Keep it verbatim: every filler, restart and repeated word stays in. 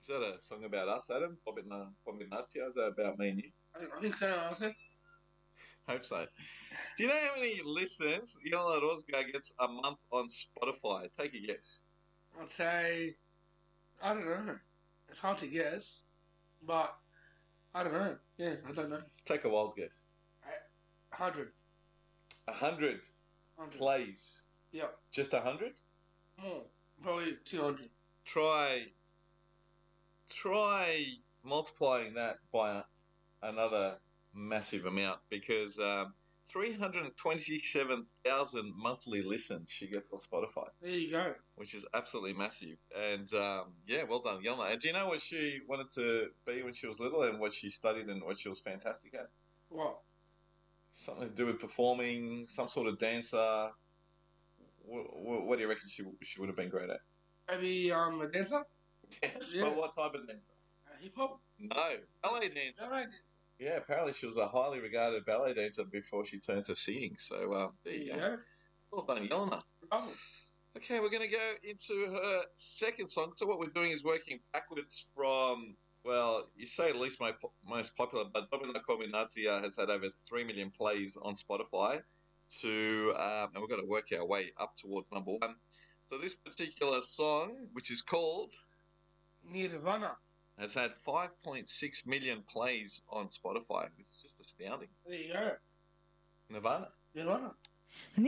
that a song about us, Adam? Kombina- Kombinacija? Is that about me and you? I think, I think so, honestly. Hope so. Do you know how many listens Jelena Rozga gets a month on Spotify? Take a guess. I'd say, I don't know. It's hard to guess, but I don't know. Yeah, I don't know. Take a wild guess. one hundred. A hundred one hundred. plays. Yeah. Just a hundred? More. Probably two hundred. Try, try multiplying that by a, another massive amount, because um, three hundred twenty-seven thousand monthly listens she gets on Spotify. There you go. Which is absolutely massive. And um, yeah, well done, Jelena. And do you know what she wanted to be when she was little and what she studied and what she was fantastic at? What? Something to do with performing, some sort of dancer. What, what do you reckon she she would have been great at? Maybe um, a dancer? Yes, Yeah. but what type of dancer? Uh, hip hop? No, ballet dancer. Ballet dancer. Yeah, apparently she was a highly regarded ballet dancer before she turned to singing. So um, there you go. go. Well done, Jelena. Bravo. Okay, we're going to go into her second song. So what we're doing is working backwards from, well, you say least my, most popular, but Domina Kombinacija has had over three million plays on Spotify, to, um, and we've got to work our way up towards number one. So this particular song, which is called Nirvana, has had five point six million plays on Spotify, which is just astounding. there you go. Nirvana. Nirvana.